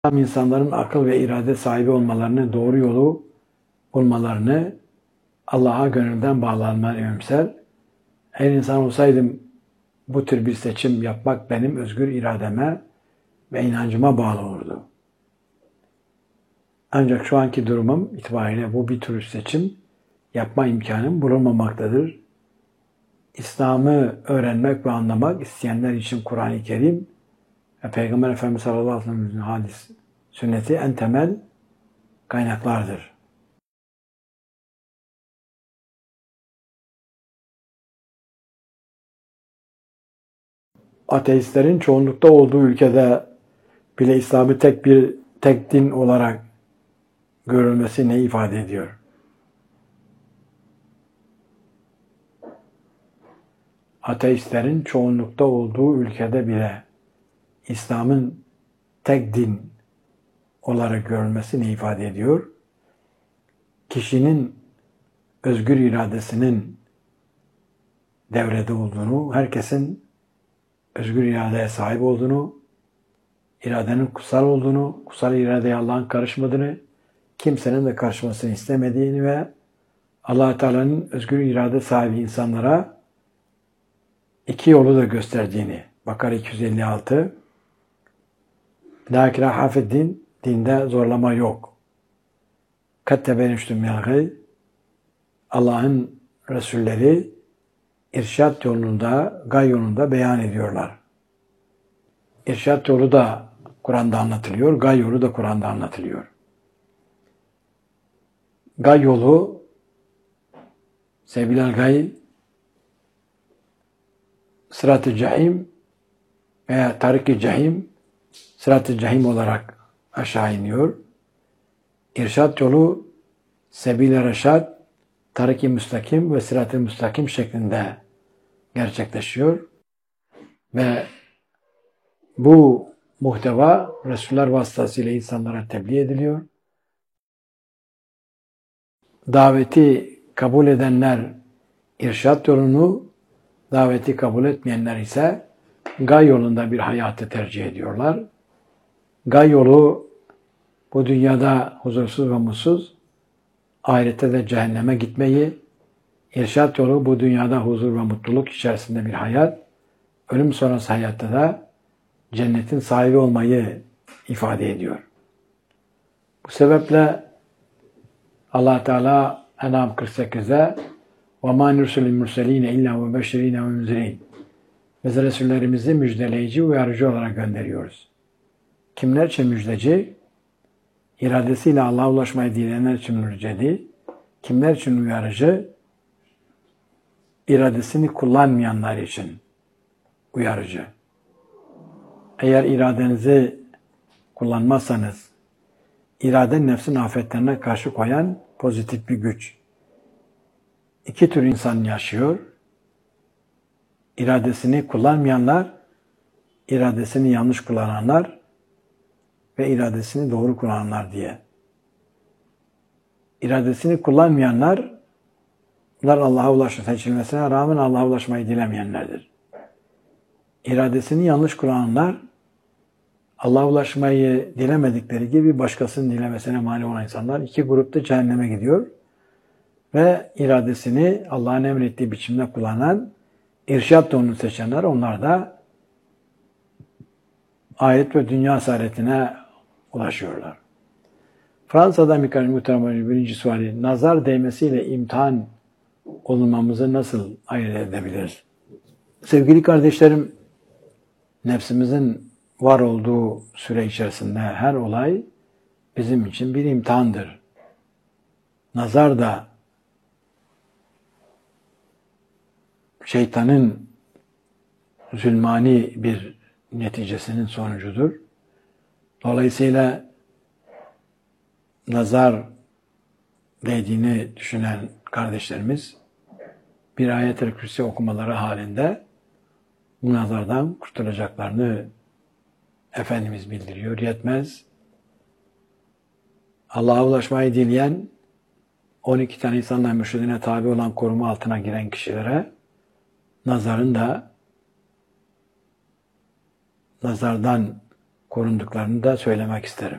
İnsanların akıl ve irade sahibi olmalarını, doğru yolu bulmalarını, Allah'a gönülden bağlanmalarını önemser. Eğer insan olsaydım bu tür bir seçim yapmak benim özgür irademe ve inancıma bağlı olurdu. Ancak şu anki durumum itibariyle bu bir tür seçim yapma imkanım bulunmamaktadır. İslam'ı öğrenmek ve anlamak isteyenler için Kur'an-ı Kerim ve Peygamber Efendimiz sallallahu aleyhi ve sellem'in hadis, sünneti en temel kaynaklardır. Ateistlerin çoğunlukta olduğu ülkede bile İslam'ı tek din olarak görülmesi ne ifade ediyor? Ateistlerin çoğunlukta olduğu ülkede bile İslam'ın tek din olarak görülmesi ne ifade ediyor? Kişinin özgür iradesinin devrede olduğunu, herkesin özgür iradeye sahip olduğunu, iradenin kutsal olduğunu, kutsal iradeye Allah'ın karışmadığını, kimsenin de karışmasını istemediğini ve Allah-u Teala'nın özgür irade sahibi insanlara iki yolu da gösterdiğini. Bakara 256. La ikraha fi'd-din, dinde zorlama yok. Kad tebeyyene minel gay, Allah'ın Resulleri irşad yolunda, gay yolunda beyan ediyorlar. İrşad yolu da Kur'an'da anlatılıyor, gay yolu da Kur'an'da anlatılıyor. Gay yolu, Sebilel Gay, Sırat-ı Cahim veya Tarik-i Cahim, Sırat-ı Cahim olarak aşağı iniyor. İrşad yolu, Sebil-i Reşad, Tarik-i Müstakim ve Sırat-ı Müstakim şeklinde gerçekleşiyor. Ve bu muhteva Resuller vasıtasıyla insanlara tebliğ ediliyor. Daveti kabul edenler irşad yolunu, daveti kabul etmeyenler ise gay yolunda bir hayatı tercih ediyorlar. Gay yolu bu dünyada huzursuz ve mutsuz, ahirette de cehenneme gitmeyi, irşad yolu bu dünyada huzur ve mutluluk içerisinde bir hayat, ölüm sonrası hayatta da cennetin sahibi olmayı ifade ediyor. Bu sebeple Allah Teala En'am 48'de وَمَا نُرْسُلِ الْمُرْسَلِينَ اِلَّا وَبَشِرِينَ وَمُنْزِرِينَ Biz Resullerimizi müjdeleyici, uyarıcı olarak gönderiyoruz. Kimler için müjdeci? İradesiyle Allah'a ulaşmayı dileyenler için müjdeci. Kimler için uyarıcı? İradesini kullanmayanlar için uyarıcı. Eğer iradenizi kullanmazsanız, irade nefsin afetlerine karşı koyan pozitif bir güç. İki tür insan yaşıyor. İradesini kullanmayanlar, iradesini yanlış kullananlar ve iradesini doğru kullananlar diye. İradesini kullanmayanlar, bunlar Allah'a seçilmesine rağmen Allah'a ulaşmayı dilemeyenlerdir. İradesini yanlış kullananlar, Allah'a ulaşmayı dilemedikleri gibi başkasının dilemesine mani olan insanlar iki grupta cehenneme gidiyor. Ve iradesini Allah'ın emrettiği biçimde kullanan, irşad yolunu seçenler, onlar da ahiret ve dünya saadetine ulaşıyorlar. Fransa'da Mikail Muhterem birinci suali, nazar değmesiyle imtihan olmamızı nasıl ayırt edebiliriz? Sevgili kardeşlerim, nefsimizin var olduğu süre içerisinde her olay bizim için bir imtihandır. Nazar da şeytanın zulmani bir neticesinin sonucudur. Dolayısıyla nazar değdiğini düşünen kardeşlerimiz bir ayet-i kürsi okumaları halinde bu nazardan kurtulacaklarını Efendimiz bildiriyor. Yetmez. Allah'a ulaşmayı dileyen 12 tane insanla mürşidine tabi olan koruma altına giren kişilere nazarın da nazardan korunduklarını da söylemek isterim.